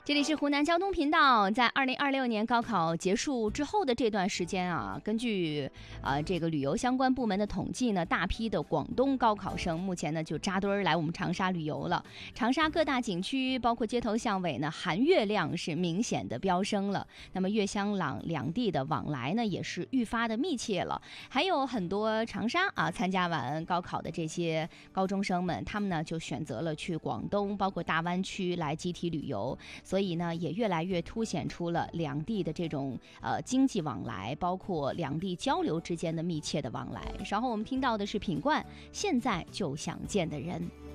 这里是湖南交通频道。在2026年高考结束之后的这段时间啊，根据这个旅游相关部门的统计呢，大批的广东高考生目前呢就扎堆儿来我们长沙旅游了。长沙各大景区包括街头巷尾呢，含粤量是明显的飙升了。那么粤香港两地的往来呢，也是愈发的密切了。还有很多长沙参加完高考的这些高中生们，他们呢就选择了去广东，包括大湾区来集体旅游。所以呢，也越来越凸显出了两地的这种经济往来，包括两地交流之间的密切的往来。稍后我们听到的是品冠，现在就想见的人。